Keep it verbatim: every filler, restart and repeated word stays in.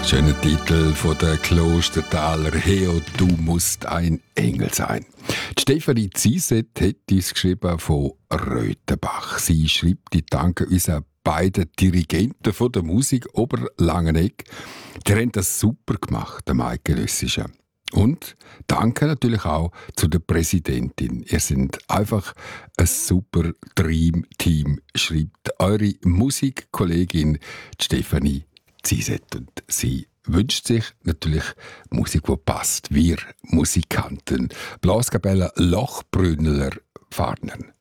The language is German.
Schöner Titel von der Klostertaler Heo, du musst ein Engel sein. Die Stefanie Zieset hat uns geschrieben von Röthenbach. Sie schreibt, die danke unseren beiden Dirigenten von der Musik Oberlangenegg. Die haben das super gemacht, am Eidgenössischen. Und danke natürlich auch zu der Präsidentin. Ihr seid einfach ein super Dream-Team, schreibt eure Musikkollegin Stefanie Zieset. Und sie wünscht sich natürlich Musik, die passt. Wir Musikanten. Blaskapelle Lochbrünnler Farnern.